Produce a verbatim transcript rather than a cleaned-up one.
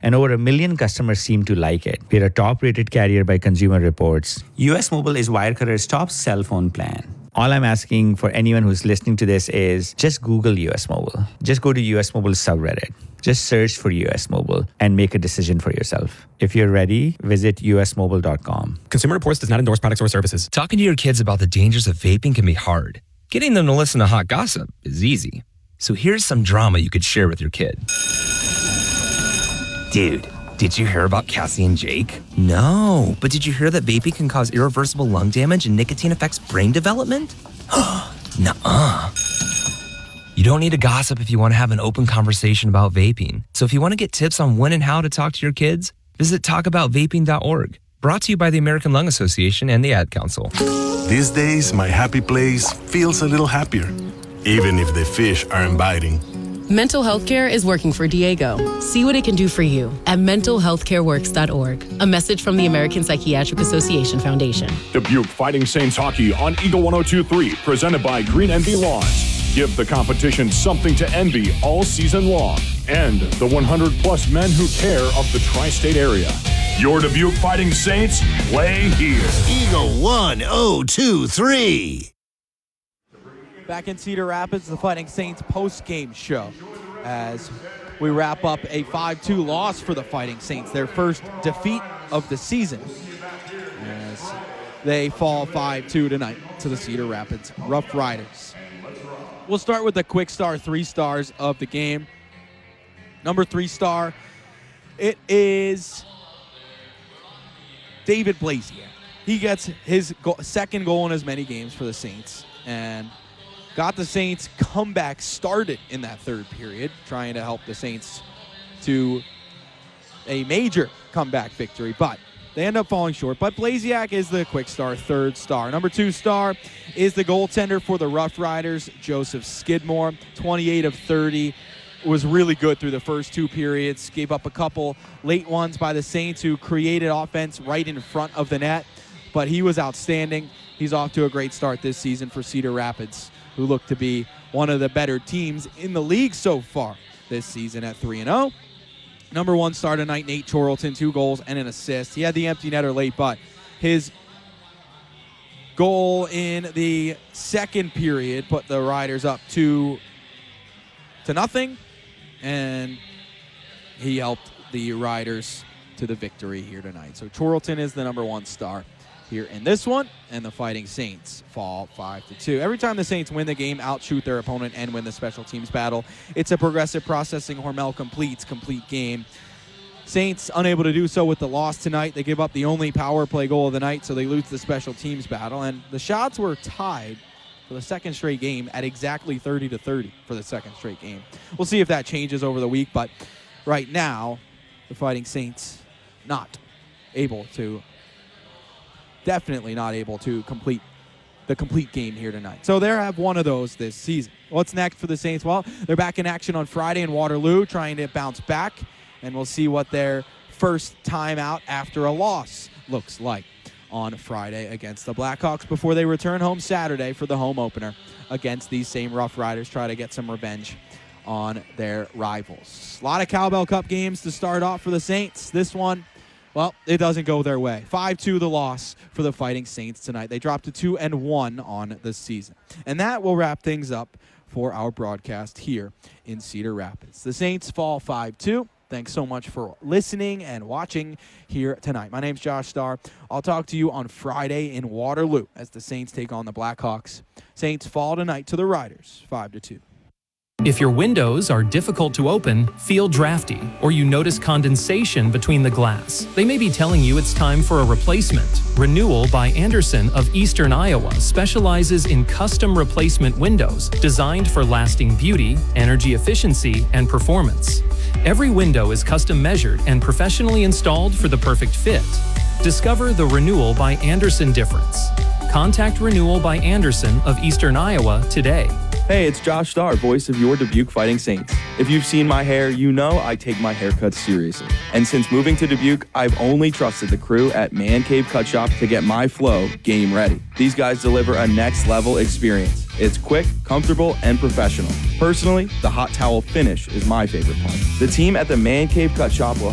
and over a million customers seem to like it. We're a top-rated carrier by Consumer Reports. U S Mobile is Wirecutters' top cell phone plan. All I'm asking for anyone who's listening to this is just Google U S Mobile. Just go to U S Mobile subreddit. Just search for U S Mobile and make a decision for yourself. If you're ready, visit U S mobile dot com. Consumer Reports does not endorse products or services. Talking to your kids about the dangers of vaping can be hard. Getting them to listen to hot gossip is easy. So here's some drama you could share with your kid. Dude, did you hear about Cassie and Jake? No, but did you hear that vaping can cause irreversible lung damage and nicotine affects brain development? Nuh-uh. You don't need to gossip if you want to have an open conversation about vaping. So if you want to get tips on when and how to talk to your kids, visit talk about vaping dot org. Brought to you by the American Lung Association and the Ad Council. These days, my happy place feels a little happier, even if the fish aren't biting. Mental health care is working for Diego. See what it can do for you at mental health care works dot org. A message from the American Psychiatric Association Foundation. Dubuque Fighting Saints Hockey on Eagle one oh two point three, presented by Green Envy Lawns. Give the competition something to envy all season long. And the one hundred plus men who care of the tri-state area. Your Dubuque Fighting Saints play here. Eagle one oh two point three. Back in Cedar Rapids, the Fighting Saints post-game show as we wrap up a five two loss for the Fighting Saints, their first defeat of the season, as they fall five two tonight to the Cedar Rapids Rough Riders. We'll start with the quick star three stars of the game. Number three star, it is David Blaziak. He gets his go- second goal in as many games for the Saints and got the Saints comeback started in that third period, trying to help the Saints to a major comeback victory, but they end up falling short. But Blaziak is the quick star third star. Number two star is the goaltender for the Rough Riders, Joseph Skidmore, twenty-eight of thirty. Was really good through the first two periods, gave up a couple late ones by the Saints who created offense right in front of the net, but he was outstanding. He's off to a great start this season for Cedar Rapids, who look to be one of the better teams in the league so far this season at three and oh. Number one star tonight, Nate Chorlton, two goals and an assist. He had the empty netter late, but his goal in the second period put the Riders up two to nothing, and he helped the Riders to the victory here tonight. So Chorlton is the number one star here in this one, and the Fighting Saints fall five to two. Every time the Saints win the game, outshoot their opponent, and win the special teams battle, it's a progressive processing Hormel completes complete game. Saints unable to do so with the loss tonight. They give up the only power play goal of the night, so they lose the special teams battle, and the shots were tied for the second straight game at exactly thirty to thirty for the second straight game. We'll see if that changes over the week, but right now, the Fighting Saints not able to Definitely not able to complete the complete game here tonight. So they have one of those this season. What's next for the Saints? Well, they're back in action on Friday in Waterloo, trying to bounce back, and we'll see what their first time out after a loss looks like on Friday against the Blackhawks before they return home Saturday for the home opener against these same Rough Riders, try to get some revenge on their rivals. A lot of Cowbell Cup games to start off for the Saints. This one, well, it doesn't go their way. five two the loss for the Fighting Saints tonight. They dropped to two and one on the season. And that will wrap things up for our broadcast here in Cedar Rapids. The Saints fall five two. Thanks so much for listening and watching here tonight. My name's Josh Starr. I'll talk to you on Friday in Waterloo as the Saints take on the Blackhawks. Saints fall tonight to the Riders, five to two. If your windows are difficult to open, feel drafty, or you notice condensation between the glass, they may be telling you it's time for a replacement. Renewal by Andersen of Eastern Iowa specializes in custom replacement windows designed for lasting beauty, energy efficiency, and performance. Every window is custom measured and professionally installed for the perfect fit. Discover the Renewal by Andersen difference. Contact Renewal by Andersen of Eastern Iowa today. Hey, it's Josh Starr, voice of your Dubuque Fighting Saints. If you've seen my hair, you know I take my haircuts seriously. And since moving to Dubuque, I've only trusted the crew at Man Cave Cut Shop to get my flow game ready. These guys deliver a next level experience. It's quick, comfortable, and professional. Personally, the hot towel finish is my favorite part. The team at the Man Cave Cut Shop will